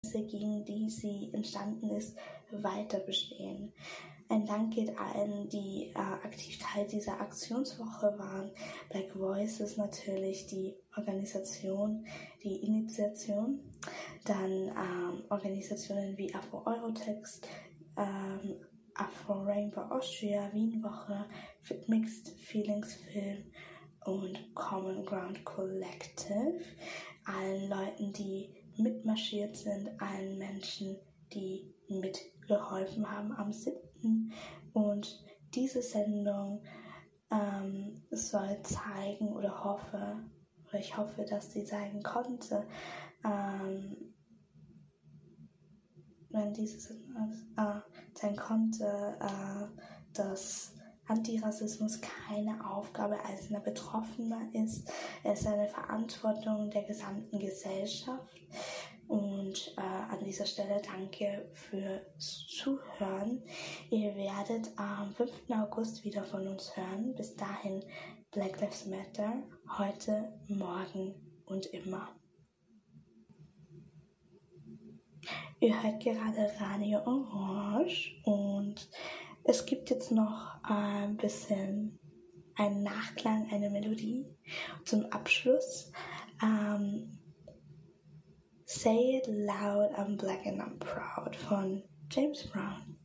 gegen die sie entstanden ist, weiter bestehen. Ein Dank geht allen, die aktiv Teil dieser Aktionswoche waren. Black Voices natürlich, die Organisation, die Initiation. Dann Organisationen wie Afro Eurotext, Afro Rainbow Austria, Wienwoche, Mixed Feelings Film und Common Ground Collective. Allen Leuten, die mitmarschiert sind, allen Menschen, die mitgeholfen haben am 7. Und diese Sendung soll zeigen ich hoffe, dass sie zeigen konnte, dass Antirassismus keine Aufgabe einzelner Betroffener ist. Es ist eine Verantwortung der gesamten Gesellschaft. Und an dieser Stelle danke fürs Zuhören. Ihr werdet am 5. August wieder von uns hören. Bis dahin, Black Lives Matter, heute, morgen und immer. Ihr hört gerade Radio Orange und es gibt jetzt noch ein bisschen einen Nachklang, eine Melodie. Zum Abschluss Say It Loud, I'm Black and I'm Proud von James Brown.